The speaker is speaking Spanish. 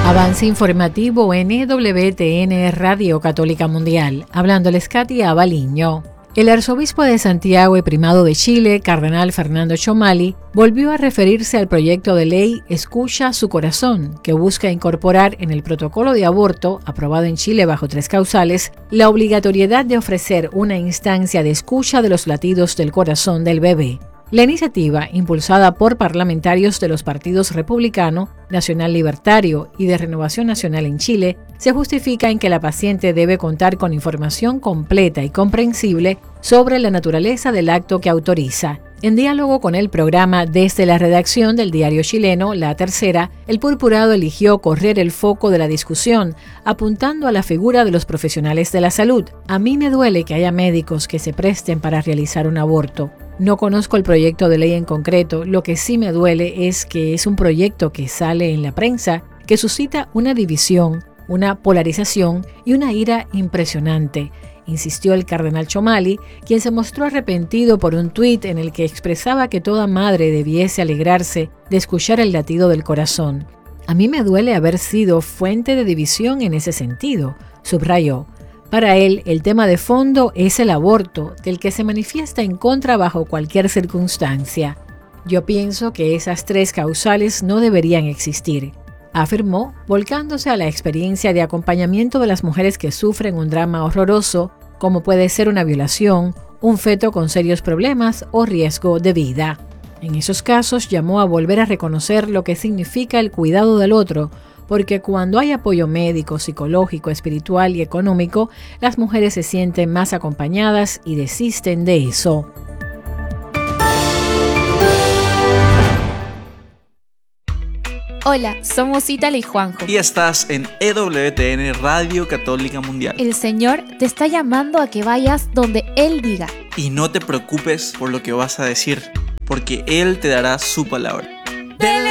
Avance informativo en EWTN Radio Católica Mundial. Hablándoles Katia Abaliño. El arzobispo de Santiago y primado de Chile, cardenal Fernando Chomali, volvió a referirse al proyecto de ley Escucha su corazón, que busca incorporar en el protocolo de aborto, aprobado en Chile bajo 3 causales, la obligatoriedad de ofrecer una instancia de escucha de los latidos del corazón del bebé. La iniciativa, impulsada por parlamentarios de los partidos Republicano, Nacional Libertario y de Renovación Nacional en Chile, se justifica en que la paciente debe contar con información completa y comprensible sobre la naturaleza del acto que autoriza. En diálogo con el programa desde la redacción del diario chileno La Tercera, el purpurado eligió correr el foco de la discusión, apuntando a la figura de los profesionales de la salud. A mí me duele que haya médicos que se presten para realizar un aborto. No conozco el proyecto de ley en concreto, lo que sí me duele es que es un proyecto que sale en la prensa, que suscita una división, una polarización y una ira impresionante, insistió el cardenal Chomali, quien se mostró arrepentido por un tuit en el que expresaba que toda madre debiese alegrarse de escuchar el latido del corazón. A mí me duele haber sido fuente de división en ese sentido, subrayó. Para él, el tema de fondo es el aborto, del que se manifiesta en contra bajo cualquier circunstancia. Yo pienso que esas 3 causales no deberían existir, afirmó, volcándose a la experiencia de acompañamiento de las mujeres que sufren un drama horroroso, como puede ser una violación, un feto con serios problemas o riesgo de vida. En esos casos llamó a volver a reconocer lo que significa el cuidado del otro, porque cuando hay apoyo médico, psicológico, espiritual y económico, las mujeres se sienten más acompañadas y desisten de eso. Hola, somos Ítala y Juanjo. Y estás en EWTN Radio Católica Mundial. El Señor te está llamando a que vayas donde Él diga. Y no te preocupes por lo que vas a decir, porque Él te dará su palabra.